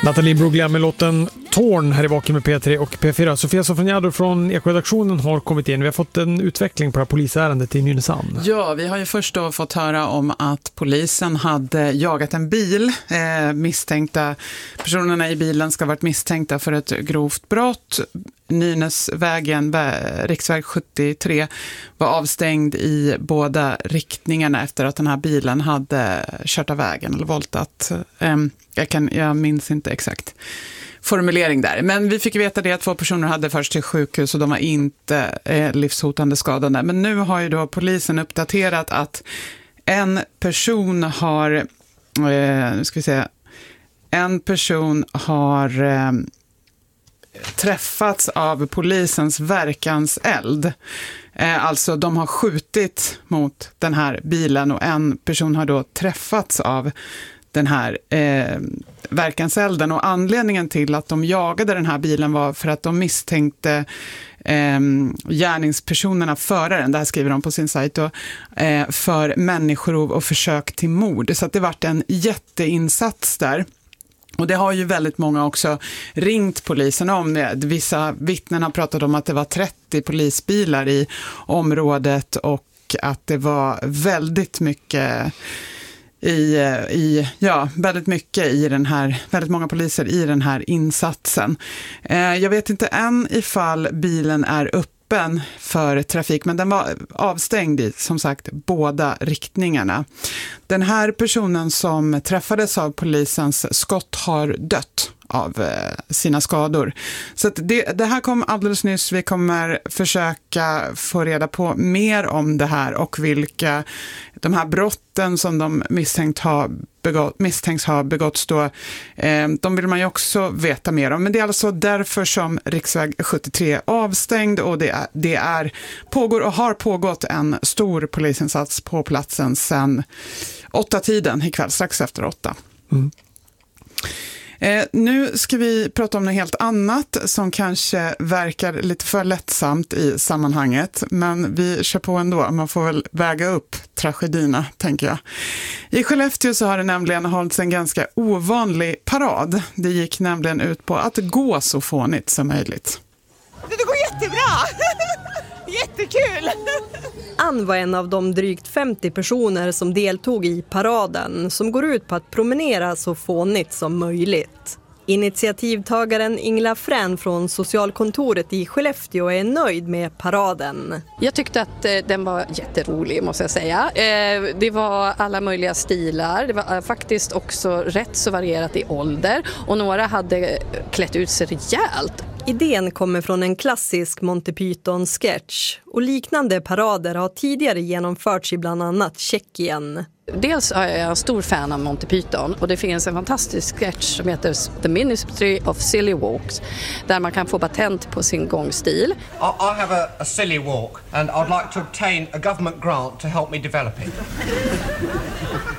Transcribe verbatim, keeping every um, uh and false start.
Nathalie Bruglia med låten Torn här i Vaken med P tre och P fyra. Sofia Sofaniado från Ekoredaktionen har kommit in. Vi har fått en utveckling på det här polisärendet i Nynäshamn. Ja, vi har ju först då fått höra om att polisen hade jagat en bil. Eh, misstänkta personerna i bilen ska ha varit misstänkta för ett grovt brott. Nynäsvägen, riksväg sjuttiotre, var avstängd i båda riktningarna efter att den här bilen hade kört av vägen eller voltat. Eh, jag, kan, jag minns inte exakt formulering där. Men vi fick veta det att två personer hade förts till sjukhus och de var inte eh, livshotande skadade. Men nu har ju då polisen uppdaterat att en person har eh, nu ska vi se, en person har eh, träffats av polisens verkanseld. Eh, alltså de har skjutit mot den här bilen och en person har då träffats av den här eh, verkanselden, och anledningen till att de jagade den här bilen var för att de misstänkte eh, gärningspersonerna, föraren, det här skriver de på sin sajt då, eh, för människorov och försök till mord. Så att det varit en jätteinsats där. Och det har ju väldigt många också ringt polisen om det. Vissa vittnen har pratat om att det var trettio polisbilar i området och att det var väldigt mycket I, i, ja, väldigt mycket i den här, väldigt många poliser i den här insatsen. Eh, jag vet inte än ifall bilen är öppen för trafik, men den var avstängd i, som sagt, båda riktningarna. Den här personen som träffades av polisens skott har dött av eh, sina skador. Så att det, det här kom alldeles nyss. Vi kommer försöka få reda på mer om det här och vilka de här brotten som de misstänkt ha begått, misstänks ha begåtts då. Eh, de vill man ju också veta mer om. Men det är alltså därför som riksväg sjuttiotre är avstängd, och det, är, det är, pågår och har pågått en stor polisinsats på platsen sedan åtta tiden ikväll, strax efter åtta. Mm. Eh, nu ska vi prata om något helt annat som kanske verkar lite för lättsamt i sammanhanget, men vi kör på ändå. Man får väl väga upp tragedierna, tänker jag. I Skellefteå så har det nämligen hållits en ganska ovanlig parad. Det gick nämligen ut på att gå så fånigt som möjligt. Det går jättebra! Jättekul! Ann var en av de drygt femtio personer som deltog i paraden, som går ut på att promenera så fånigt som möjligt. Initiativtagaren Ingela Frän från socialkontoret i Skellefteå är nöjd med paraden. Jag tyckte att eh, den var jätterolig, måste jag säga. Eh, det var alla möjliga stilar. Det var eh, faktiskt också rätt så varierat i ålder. Och några hade klätt ut sig rejält. Idén kommer från en klassisk Monty Python-sketch, och liknande parader har tidigare genomförts i bland annat Tjeckien. Dels är jag en stor fan av Monty Python, och det finns en fantastisk sketch som heter The Ministry of Silly Walks, där man kan få patent på sin gångstil. I, I have a, a silly walk and I'd like to obtain a government grant to help me develop it.